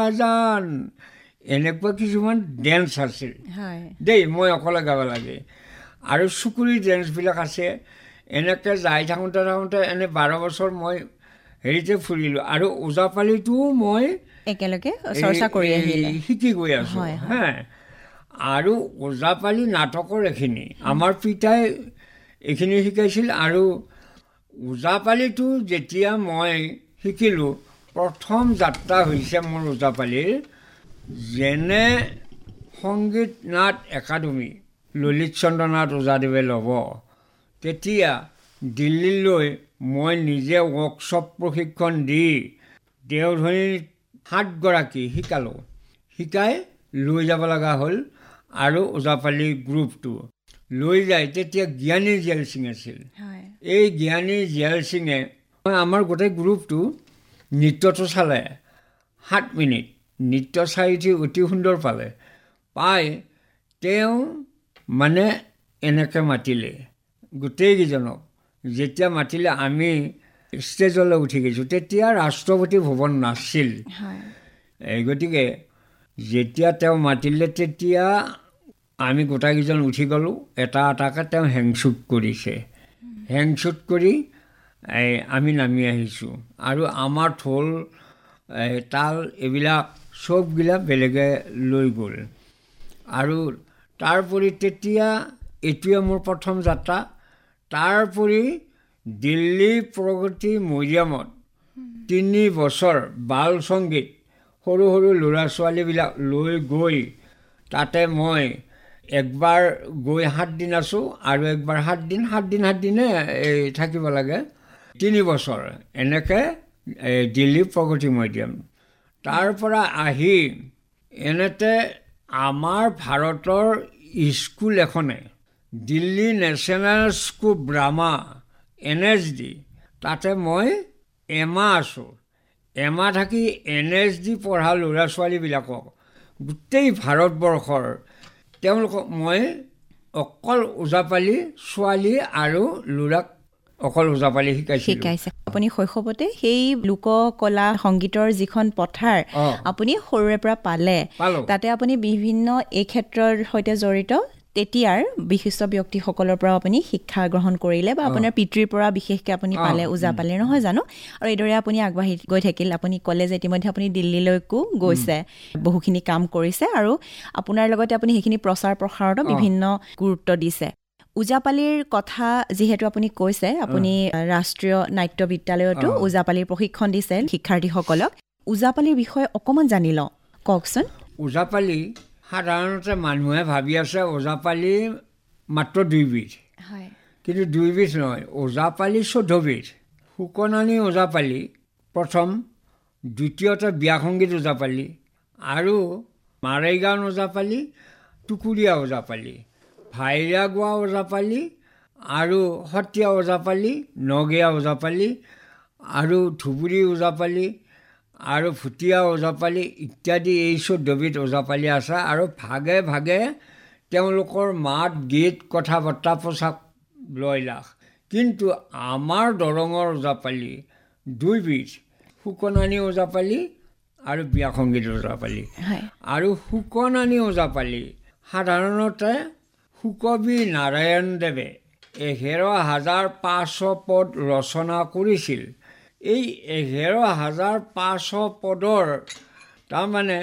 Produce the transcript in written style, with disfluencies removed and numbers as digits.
শাহজাহান এনেকুৱা কিছুমান ডেন্স আছিল দেই মই অকলে গাব লাগে আৰু চুকুৰি ডেন্সবিলাক আছে এনেকৈ যাই থাকোঁতে এনে 12 বছৰ মই হেৰিতে ফুৰিলোঁ আৰু ওজাপালিটোও মই একেলগে চৰ্চা কৰি আহিলে শিকি গৈ আছোঁ হা আৰু ওজাপালি নাটকৰ এইখিনি আমাৰ পিতাই এইখিনি শিকাইছিল আৰু ওজাপালিটো যেতিয়া মই শিকিলোঁ প্ৰথম যাত্ৰা হৈছে মোৰ ওজাপালিৰ যেনে সংগীত নাট একাডেমী ললিত চন্দ্ৰনাথ ওজাদেৱে ল'ব তেতিয়া দিল্লীলৈ মই নিজে ৱৰ্কশ্বপ প্ৰশিক্ষণ দি দেওধনী 7 গৰাকী শিকালোঁ শিকাই লৈ যাব লগা হ'ল আৰু ওজাপালি গ্ৰুপটো লৈ যায় তেতিয়া জ্ঞানী জেল সিং আছিল এই জ্ঞানী জেল সিঙে আমাৰ গোটেই গ্ৰুপটো নৃত্যটো চালে 7 মিনিট নৃত্য চাই উঠি অতি সুন্দৰ পালে পাই তেওঁ মানে এনেকৈ মাতিলে গোটেইকেইজনক যেতিয়া মাতিলে আমি ষ্টেজলৈ উঠি গৈছোঁ তেতিয়া ৰাষ্ট্ৰপতি ভৱন নাছিল গতিকে যেতিয়া তেওঁ মাতিলে তেতিয়া আমি গোটাইকেইজন উঠি গ'লোঁ এটা এটাকৈ তেওঁ হেংচুট কৰিছে হেংচুট কৰি আমি নামি আহিছোঁ আৰু আমাৰ ঢোল তাল এইবিলাক চববিলাক বেলেগে লৈ গ'ল আৰু তাৰোপৰি তেতিয়া এইটোৱে মোৰ প্ৰথম যাত্ৰা তাৰোপৰি দিল্লী প্ৰগতি মৈদামত 3 বছৰ বাল সংগীত সৰু সৰু ল'ৰা ছোৱালীবিলাক লৈ গৈ তাতে মই একবাৰ গৈ 7 দিন আছোঁ আৰু একবাৰ 7 দিনে থাকিব লাগে 3 বছৰ এনেকৈ দিল্লী প্ৰগতি মৈদাম তাৰ পৰা আহি এনেতে আমাৰ ভাৰতৰ স্কুল এখনে Delhi national school drama NSD তাতে মই এমাহ আছোঁ এমাহ থাকি NSD পঢ়া ল'ৰা ছোৱালীবিলাকক গোটেই ভাৰতবৰ্ষৰ তেওঁলোকক মই অকল ওজাপালি ছোৱালী আৰু ল'ৰাক অকল ওজাপালি শিকাইছে আপুনি শৈশৱতে সেই লোককলা সংগীতৰ যিখন পথাৰ আপুনি সৰুৰে পৰা পালে তাতে আপুনি বিভিন্ন এই ক্ষেত্ৰৰ সৈতে জড়িত তেতিয়াৰ বিশিষ্ট ব্যক্তিসকলৰ পৰা আপুনি শিক্ষা গ্ৰহণ কৰিলে বা আপোনাৰ পিতৃৰ পৰা বিশেষকৈ আপুনি পালে ওজাপালি নহয় জানো আৰু এইদৰে আপুনি আগবাঢ়ি গৈ থাকিল আপুনি ক'লে যে ইতিমধ্যে আপুনি দিল্লীলৈকো গৈছে বহুখিনি কাম কৰিছে আৰু আপোনাৰ লগতে আপুনি সেইখিনি প্ৰচাৰ প্ৰসাৰতো বিভিন্ন গুৰুত্ব দিছে ওজাপালিৰ কথা যিহেতু আপুনি কৈছে আপুনি ৰাষ্ট্ৰীয় নাট্য বিদ্যালয়তো ওজাপালিৰ প্ৰশিক্ষণ দিছে শিক্ষাৰ্থীসকলক ওজাপালিৰ বিষয়ে অকণমান জানি লওঁ কওকচোন ওজাপালি সাধাৰণতে মানুহে ভাবি আছে ওজাপালি মাত্ৰ 2 বিধ কিন্তু 2 বিধ নহয় ওজাপালি 14 বিধ সুকনানী ওজাপালি প্ৰথম দ্বিতীয়তে বিয়া সংগীত ওজাপালি আৰু মাৰেগাঁও ওজাপালি টুকুৰীয়া ওজাপালি ভাইৰা গোৱা ওজাপালি আৰু সত্ৰীয়া ওজাপালি নগেয়া ওজাপালি আৰু ধুবুৰী ওজাপালি আৰু ভুটীয়া ওজাপালি ইত্যাদি এই 14 বিধ ওজাপালি আছে আৰু ভাগে ভাগে তেওঁলোকৰ মাত গীত কথা বৰ্তা পোচাক লয়লাস কিন্তু আমাৰ দৰঙৰ ওজাপালি 2 বিধ সুকনানী ওজাপালি আৰু বিয়া সংগীত ওজাপালি আৰু সুকনানী ওজাপালি সাধাৰণতে সুকবি নাৰায়ণদেৱে 11,500 পদ ৰচনা কৰিছিল এই 11,500 পদৰ তাৰমানে